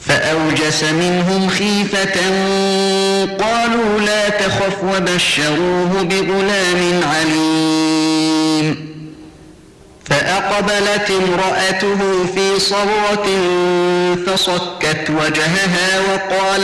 فأوجس منهم خيفة قالوا لا تخف وبشروه بغلام عليم فأقبلت امرأته في صرة فصكت وجهها وقالت